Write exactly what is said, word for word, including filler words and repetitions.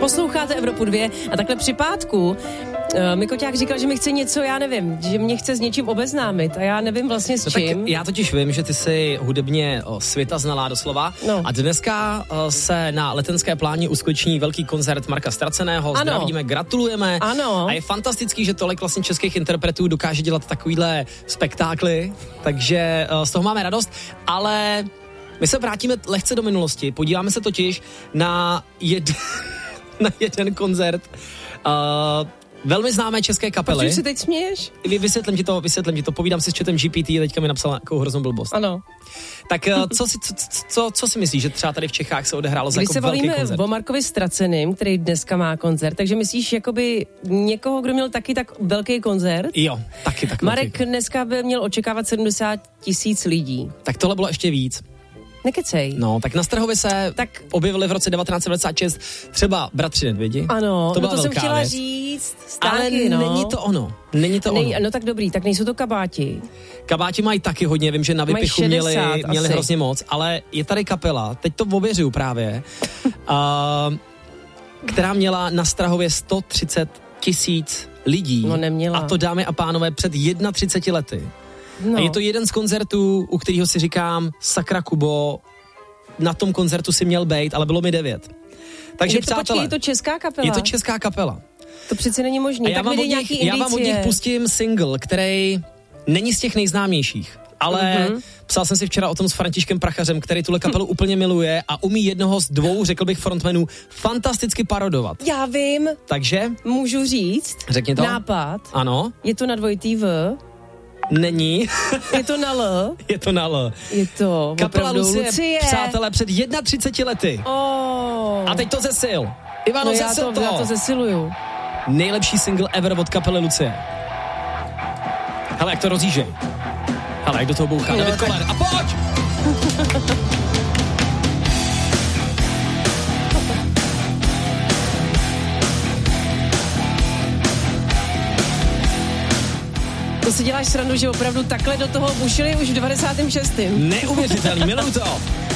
Posloucháte Evropu dva a takhle při pátku uh, Mikoťák říkal, že mi chce něco, já nevím, že mě chce s něčím obeznámit a já nevím vlastně s no čím. Tak já totiž vím, že ty jsi hudebně o, světa znalá doslova no. a dneska o, se na Letenské pláni uskuteční velký koncert Marka Ztraceného. Ano. Zdravíme, gratulujeme. Ano. A je fantastický, že tolik vlastně českých interpretů dokáže dělat takovýhle spektákly, takže o, z toho máme radost, ale my se vrátíme lehce do minulosti. Podíváme se totiž na, jed... na jeden koncert uh, velmi známé české kapely. Proč si teď směješ? Vysvětlím ti to, vysvětlím ti to, povídám si s chatem G P T, teďka mi napsala takovou hroznou blbost. Ano. Tak co si, co, co, co si myslíš, že třeba tady v Čechách se odehrálo za jako velký koncert? Když se bavíme o Markovi Ztraceným, který dneska má koncert, takže myslíš jakoby někoho, kdo měl taky tak velký koncert? Jo, taky tak Marek velký. Dneska by měl očekávat sedmdesát tisíc lidí. Tak tohle bylo ještě víc. Nekecej. No, tak na Strahově se tak objevili v roce devatenáct set devadesát šest třeba Bratři Nedvědi. Ano, to, no to jsem věc. chtěla říct. Stánky, ale no. není to ono. Není to Nej, ono. No tak dobrý, tak nejsou to kabáti. Kabáti mají taky hodně, vím, že na Vypichu měli, měli asi. hrozně moc, ale je tady kapela, teď to ověřuju právě, uh, která měla na Strahově sto třicet tisíc lidí. No neměla. A to, dámy a pánové, před třiceti jedna lety. No. A je to jeden z koncertů, u kterého si říkám, sakra Kubo, na tom koncertu si měl bejt, ale bylo mi devět. Takže je to, přátelé, počkej, je to česká kapela? Je to česká kapela. To přece není možný. A já, tak vám od, nějaký nich, já vám od nich pustím single, který není z těch nejznámějších, ale mm-hmm. psal jsem si včera o tom s Františkem Prachařem, který tuhle kapelu úplně miluje a umí jednoho z dvou, řekl bych, frontmenů fantasticky parodovat. Já vím. Takže? Můžu říct? Řekni to. Nápad. Ano. Je to na dvojitý V. Není. Je to na L. Je to na L. Je to kapela Lucie, Lucie. Přátelé, před třiceti jedna lety. Oh. A teď to zesil. Ivano, no zesil já to. to. Já to zesiluju. Nejlepší single ever od kapely Lucie. Hele, jak to rozjížej. Hele, jak do toho bouchá. David tak... Koller. A pojď! To si děláš srandu, že opravdu takhle do toho bušili už v devadesátém šestém Neuvěřitelný, miluju to.